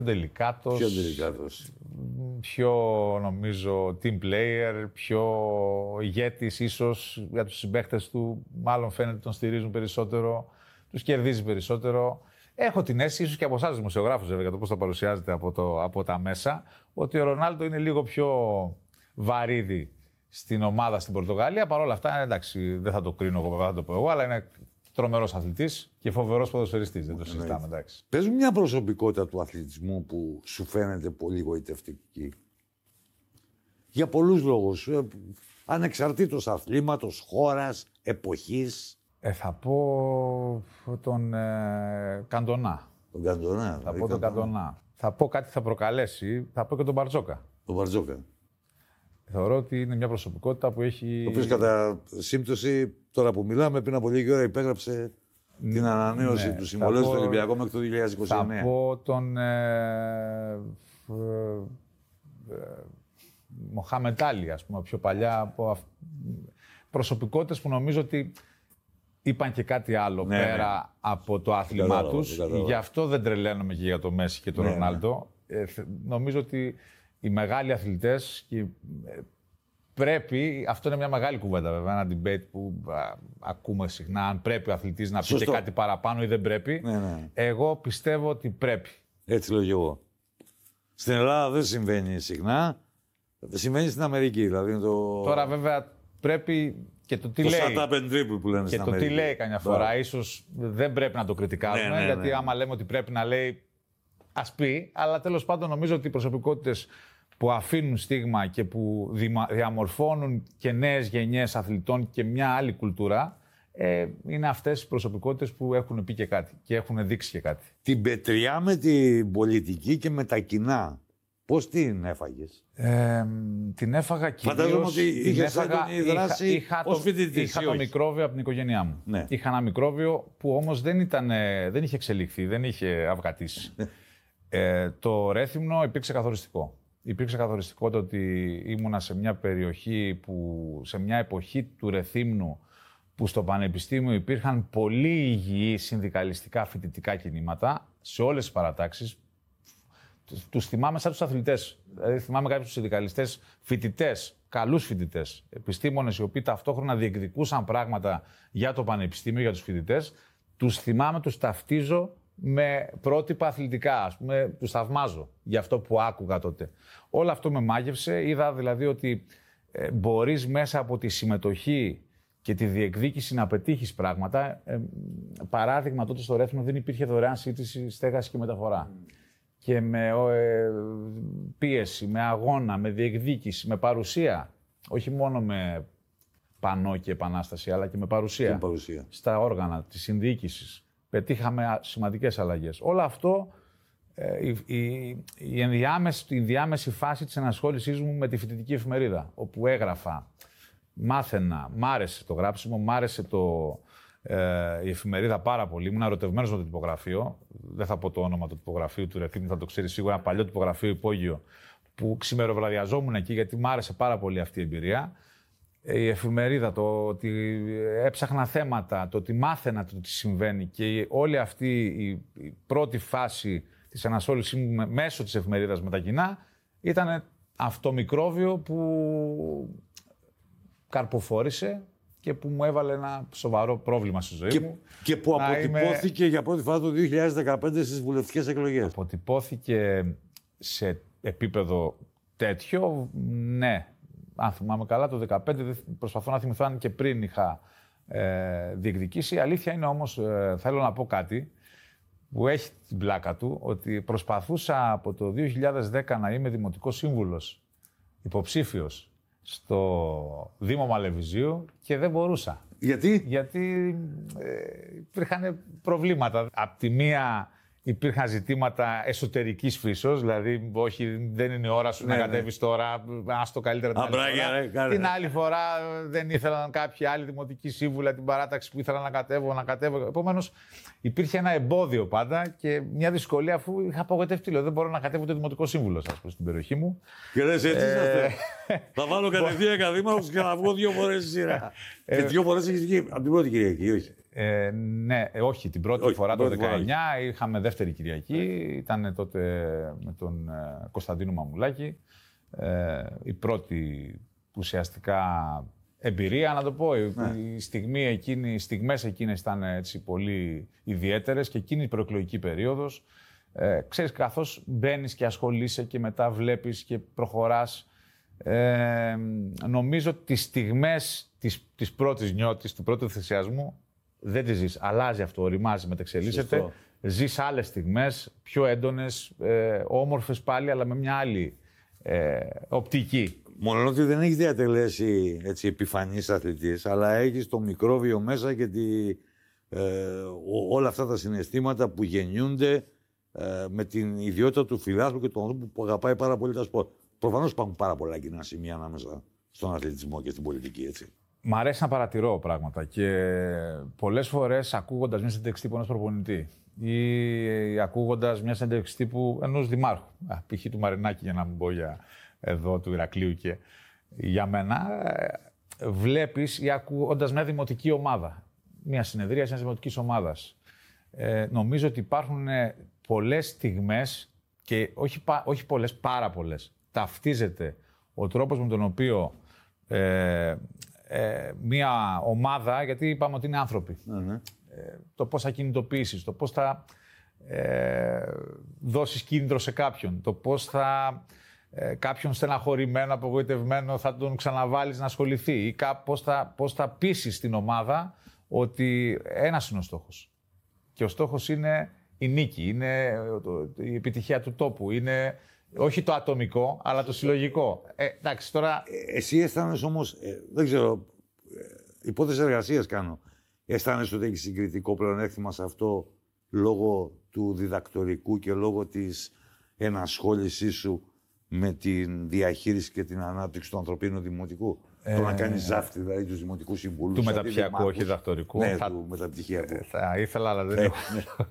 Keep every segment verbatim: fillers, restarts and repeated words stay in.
Τελικάτος, πιο τελικάτος. Πιο νομίζω team player, πιο ηγέτης ίσως για τους συμπαίχτες του. Μάλλον φαίνεται τον στηρίζουν περισσότερο, τους κερδίζει περισσότερο. Έχω την αίσθηση, ίσως και από εσάς δημοσιογράφους, βέβαια, για το πώς θα παρουσιάζεται από, το, από τα μέσα, ότι ο Ρονάλντο είναι λίγο πιο βαρύδι στην ομάδα στην Πορτογαλία. Παρ' όλα αυτά, εντάξει, δεν θα το κρίνω εγώ, δεν θα το πω εγώ, αλλά είναι τρομερός αθλητής και φοβερός ποδοσφαιριστής. Δεν το συζητάμε, εντάξει. Πες μου μια προσωπικότητα του αθλητισμού που σου φαίνεται πολύ γοητευτική. Για πολλούς λόγους. Ανεξαρτήτως αθλήματος, χώρας, εποχής. Ε, θα πω τον ε, Καντονά. Τον Καντονά. Θα πω τον Καντονά. Θα πω κάτι θα προκαλέσει, θα πω και τον Μπαρτζόκα. Τον Μπαρτζόκα. Θεωρώ ότι είναι μια προσωπικότητα που έχει... Ο οποίος κατά σύμπτωση, τώρα που μιλάμε, πριν από λίγη ώρα υπέγραψε ναι, την ανανέωση ναι, του συμβολέου στο Ολυμπιακό μέχρι το δύο χιλιάδες είκοσι εννέα. Θα πω τον ε, ε, ε, Μοχάμετ Άλι, ας πούμε, πιο παλιά. Από προσωπικότητες που νομίζω ότι είπαν και κάτι άλλο ναι, πέρα ναι. από το άθλημά τους. Γι' αυτό δεν τρελαίνομαι και για το Μέση και τον ναι, Ρονάλντο. Ναι. Ε, νομίζω ότι οι μεγάλοι αθλητές και, ε, πρέπει, αυτό είναι μια μεγάλη κουβέντα βέβαια, ένα debate που α, ακούμε συχνά, αν πρέπει ο αθλητής να πει και κάτι παραπάνω ή δεν πρέπει. Ναι, ναι. Εγώ πιστεύω ότι πρέπει. Έτσι λέω και εγώ. Στην Ελλάδα δεν συμβαίνει συχνά, συμβαίνει στην Αμερική. Δηλαδή το... Τώρα βέβαια πρέπει και το τι το λέει. Που λένε και στην το Αμερική. τι λέει καμιά φορά. Ίσως δεν πρέπει να το κριτικάρουμε, ναι, ναι, γιατί ναι. άμα λέμε ότι πρέπει να λέει, ας πει, αλλά τέλος πάντων νομίζω ότι οι προσωπικότητες που αφήνουν στίγμα και που διαμορφώνουν και νέες γενιές αθλητών και μια άλλη κουλτούρα, ε, είναι αυτές οι προσωπικότητες που έχουν πει και κάτι και έχουν δείξει και κάτι. Την πετριά με την πολιτική και με τα κοινά, πώς την έφαγες? Ε, την έφαγα κυρίως... Φαντάζομαι ότι είχες έντονη δράση είχα, ως φοιτητής. Είχα το μικρόβιο από την οικογένειά μου. Ναι. Είχα ένα μικρόβιο που όμως δεν, ήταν, δεν είχε εξελιχθεί, δεν είχε αυγατήσει. ε, το Ρέθυμνο υπήρξε καθοριστικό. Υπήρξε καθοριστικό το ότι ήμουνα σε μια περιοχή, που, σε μια εποχή του Ρεθύμνου, που στο Πανεπιστήμιο υπήρχαν πολύ υγιή συνδικαλιστικά φοιτητικά κινήματα σε όλες τις παρατάξεις. Τους θυμάμαι σαν τους αθλητές. Δηλαδή θυμάμαι κάποιους συνδικαλιστές φοιτητές, καλούς φοιτητές, επιστήμονες οι οποίοι ταυτόχρονα διεκδικούσαν πράγματα για το Πανεπιστήμιο, για τους φοιτητές. Τους θυμάμαι, τους ταυτίζω με πρότυπα αθλητικά, ας πούμε, τους θαυμάζω για αυτό που άκουγα τότε. Όλο αυτό με μάγευσε, είδα δηλαδή ότι ε, μπορείς μέσα από τη συμμετοχή και τη διεκδίκηση να πετύχεις πράγματα. Ε, παράδειγμα, τότε στο Ρέθυμνο δεν υπήρχε δωρεάν σύντηση, στέγαση και μεταφορά. Mm. Και με ε, πίεση, με αγώνα, με διεκδίκηση, με παρουσία, όχι μόνο με πανό και επανάσταση, αλλά και με παρουσία, και παρουσία. Στα όργανα της συνδιοίκησης. Πετύχαμε σημαντικές αλλαγές. Όλο αυτό, ε, η, η, η, ενδιάμεση, η ενδιάμεση φάση της ενασχόλησής μου με τη φοιτητική εφημερίδα, όπου έγραφα, μάθαινα, μ' άρεσε το γράψιμο, μ' άρεσε το, ε, η εφημερίδα πάρα πολύ. Ήμουν ερωτευμένος με το τυπογραφείο. Δεν θα πω το όνομα του τυπογραφείου του Ρεθύμνου, θα το ξέρει σίγουρα, ένα παλιό τυπογραφείο υπόγειο, που ξημεροβραδιαζόμουν εκεί, γιατί μ' άρεσε πάρα πολύ αυτή η εμπειρία. Η εφημερίδα, το ότι έψαχνα θέματα, το ότι μάθαινα το τι συμβαίνει και όλη αυτή η, η πρώτη φάση της ανασχόλησής μου μέσω της εφημερίδας με τα κοινά ήταν αυτό μικρόβιο που καρποφόρησε και που μου έβαλε ένα σοβαρό πρόβλημα στη ζωή και, μου. Και που να αποτυπώθηκε είμαι... για πρώτη φορά το δύο χιλιάδες δεκαπέντε στις βουλευτικές εκλογές. Αποτυπώθηκε σε επίπεδο τέτοιο, ναι. Αν θυμάμαι καλά, το δύο χιλιάδες δεκαπέντε, προσπαθώ να θυμηθώ αν και πριν είχα ε, διεκδικήσει. Η αλήθεια είναι όμως, ε, θέλω να πω κάτι που έχει την πλάκα του, ότι προσπαθούσα από το δύο χιλιάδες δέκα να είμαι δημοτικός σύμβουλος, υποψήφιος, στο Δήμο Μαλεβιζίου και δεν μπορούσα. Γιατί? Γιατί ε, υπήρχαν προβλήματα. Απ' τη μία υπήρχαν ζητήματα εσωτερικής φύσεως, δηλαδή όχι, δεν είναι η ώρα σου ναι, να ναι. κατέβεις τώρα, άστο καλύτερα την Αμπράγια, άλλη φορά. Ρε, την άλλη φορά δεν ήθελαν κάποιοι άλλοι δημοτικοί σύμβουλοι την παράταξη που ήθελαν να κατέβω, να κατέβω. Επομένως υπήρχε ένα εμπόδιο πάντα και μια δυσκολία, αφού είχα απογοητευτεί. Λέω, δεν μπορώ να κατέβω το δημοτικό σύμβουλο, ας πούμε, στην περιοχή μου. Και λες, έτσι ε... θα βάλω κατευθείαν ακαδήμαρχος και να βγω δύο φορές στη σειρά. Και δύο φορές έχεις βγει από την πρώτη Κυριακή, όχι? Ε, ναι, ε, όχι, την πρώτη όχι, φορά το δεκαεννιά φορά. Είχαμε δεύτερη Κυριακή. Ήταν τότε με τον ε, Κωνσταντίνο Μαμουλάκη. Ε, η πρώτη ουσιαστικά εμπειρία, να το πω. Ναι. Η στιγμή εκείνη, οι στιγμές εκείνες ήταν έτσι πολύ ιδιαίτερες και εκείνη η προεκλογική περίοδος. Ε, ξέρεις, καθώς μπαίνεις και ασχολείσαι και μετά βλέπεις και προχωράς, ε, νομίζω ότι τις στιγμές της, της πρώτης νιώτης, του πρώτου θυσιασμού, δεν τις ζεις. Αλλάζει αυτό, οριμάζει, μεταξελίσσεται. Σωστό. Ζεις άλλες στιγμές, πιο έντονες, ε, όμορφες πάλι, αλλά με μια άλλη ε, οπτική. Μόνο ότι δεν έχεις διατελέσει έτσι, επιφανής αθλητής, αλλά έχεις το μικρόβιο μέσα και τη, ε, όλα αυτά τα συναισθήματα που γεννιούνται ε, με την ιδιότητα του φιλάθλου και του ανθρώπου που αγαπάει πάρα πολύ τα σπορ. Προφανώς υπάρχουν πάρα πολλά κοινά σημεία ανάμεσα στον αθλητισμό και στην πολιτική, έτσι. Μ' αρέσει να παρατηρώ πράγματα και πολλές φορές ακούγοντας μια συνέντευξη τύπου ενός προπονητή ή ακούγοντας μια συνέντευξη τύπου ενός δημάρχου, π.χ. του Μαρινάκη, για να μην πω για εδώ του Ηρακλείου και για μένα, βλέπεις ή ακούγοντας μια δημοτική ομάδα, μια συνεδρία μιας δημοτικής ομάδας. Ε, νομίζω ότι υπάρχουν πολλές στιγμές και όχι, όχι πολλές, πάρα πολλές. Ταυτίζεται ο τρόπος με τον οποίο ε, ε, μια ομάδα, γιατί είπαμε ότι είναι άνθρωποι, mm-hmm. ε, το πώς θα κινητοποιήσεις, το πώς θα ε, δώσεις κίνητρο σε κάποιον, το πώς θα ε, κάποιον στεναχωρημένο, απογοητευμένο θα τον ξαναβάλεις να ασχοληθεί ή κα, πώς, θα, πώς θα πείσεις την ομάδα ότι ένας είναι ο στόχος. Και ο στόχος είναι η νίκη, είναι η επιτυχία του τόπου, είναι όχι το ατομικό, αλλά το συλλογικό. Ε, εντάξει, τώρα... Εσύ αισθάνεσαι όμως, ε, δεν ξέρω, ε, υπόθεση εργασίας κάνω, αισθάνεσαι ότι έχεις συγκριτικό πλεονέκτημα σε αυτό λόγω του διδακτορικού και λόγω της ενασχόλησής σου με την διαχείριση και την ανάπτυξη του ανθρωπίνου δημοτικού. Ε, το να κάνεις ζάφτη, δηλαδή τους δημοτικούς συμβούλους. Του μεταπτυχιακού, όχι διδακτορικού. Ναι, θα... του μεταπτυχιακού. Ε, θα ήθελα, αλλά δεν έχω.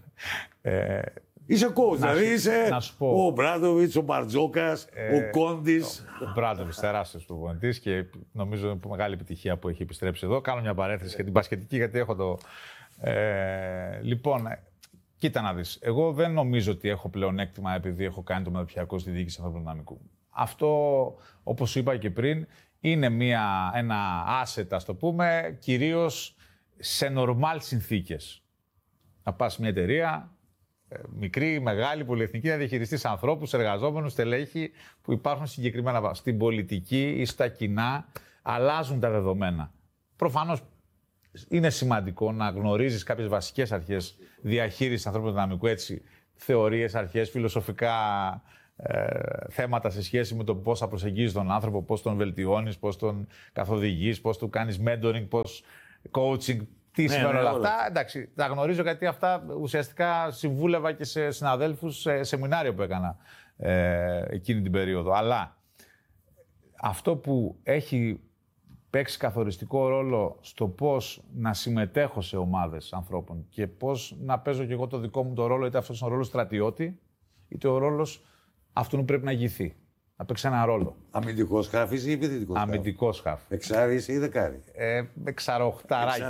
ε, είσαι coach, δηλαδή είσαι πω, ο Μπράντοβιτς, ο Μπαρτζόκας, ε, ο Κόντις. Ο Μπράντοβιτς, τεράστιος προπονητής και νομίζω είναι μεγάλη επιτυχία που έχει επιστρέψει εδώ. Κάνω μια παρένθεση για την μπασκετική, γιατί έχω το... Ε, λοιπόν, κοίτα να δεις. Εγώ δεν νομίζω ότι έχω πλεονέκτημα επειδή έχω κάνει το μεταπτυχιακό στη διοίκηση ανθρώπινου δυναμικού. Αυτό, όπως είπα και πριν, είναι μια, ένα asset, ας το πούμε, κυρίως σε normal συνθήκες. Να πας μια εταιρεία, μικρή, μεγάλη, πολυεθνική, να διαχειριστείς ανθρώπους, εργαζόμενους, στελέχη που υπάρχουν συγκεκριμένα. Στην πολιτική ή στα κοινά αλλάζουν τα δεδομένα. Προφανώς είναι σημαντικό να γνωρίζεις κάποιες βασικές αρχές διαχείρισης ανθρώπινου δυναμικού, έτσι, θεωρίες, αρχές, φιλοσοφικά ε, θέματα σε σχέση με το πώς θα προσεγγίζεις τον άνθρωπο, πώς τον βελτιώνεις, πώς τον καθοδηγείς, πώς του κάνεις mentoring, πώς coaching. Τι σημαίνουν ναι, ναι, όλα αυτά. Εντάξει, τα γνωρίζω γιατί αυτά ουσιαστικά συμβούλευα και σε συναδέλφους σε σεμινάριο που έκανα ε, εκείνη την περίοδο. Αλλά αυτό που έχει παίξει καθοριστικό ρόλο στο πώς να συμμετέχω σε ομάδες ανθρώπων και πώς να παίζω και εγώ το δικό μου το ρόλο, είτε αυτός είναι ο ρόλος στρατιώτη, είτε ο ρόλος αυτού που πρέπει να ηγηθεί. Να παίξει ένα ρόλο. Αμυντικός χάφης ή επιθετικός χάφης? Αμυντικός χάφ. Εξάρις ή δεκάρι? Ε, εξαροχταράκι.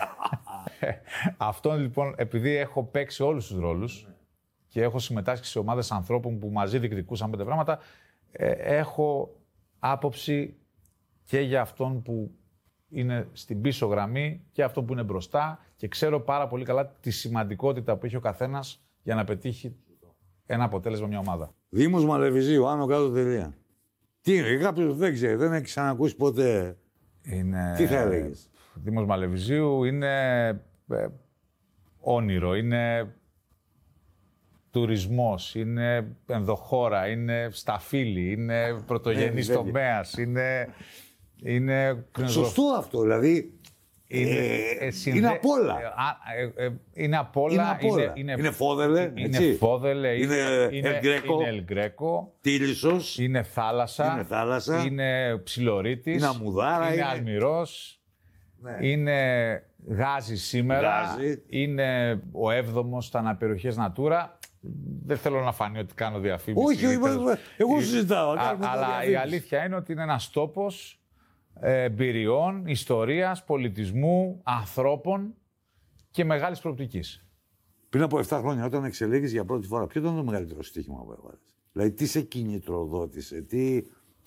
Αυτό λοιπόν, επειδή έχω παίξει όλους τους ρόλους και έχω συμμετάσχει σε ομάδες ανθρώπων που μαζί διεκδικούσαν πέντε πράγματα, ε, έχω άποψη και για αυτόν που είναι στην πίσω γραμμή και αυτόν που είναι μπροστά και ξέρω πάρα πολύ καλά τη σημαντικότητα που έχει ο καθένας για να πετύχει ένα αποτέλεσμα μια ομάδα. Δήμος Μαλεβιζίου, άνω κάτω τελεία. Τι είναι, κάποιος δεν ξέρει, δεν έχει ξανακούσει ποτέ. Είναι... Τι θα έλεγες? Δήμος Μαλεβιζίου είναι ε, όνειρο, είναι τουρισμός, είναι ενδοχώρα, είναι σταφύλι, είναι πρωτογενής τομέας, είναι... είναι... Σωστό αυτό, δηλαδή... Είναι, ε, συνδε... είναι απ' όλα. Ε, ε, είναι απ' όλα. Είναι, απ' όλα. είναι, είναι, είναι φόδελε, είναι έτσι. Φόδελε, είναι Ελγκρέκο, Τίλισσος, είναι θάλασσα, είναι, θάλασσα, είναι Ψιλορίτης, είναι Αμμουδάρα, είναι, είναι... Αλμυρός, ναι. Είναι Γάζι σήμερα, Γάζι. Είναι ο έβδομος στα αναπεριοχές Natura. Δεν θέλω να φανεί ότι κάνω διαφήμιση. Όχι, όχι, εγώ συζητάω. Αλλά η αλήθεια είναι ότι είναι ένας τόπος εμπειριών, ιστορίας, πολιτισμού, ανθρώπων και μεγάλης προοπτικής. Πριν από επτά χρόνια, όταν εξελέγεις για πρώτη φορά, ποιο ήταν το μεγαλύτερο στοίχημα που έβαλες? Δηλαδή, τι σε κινητροδότησε, τι,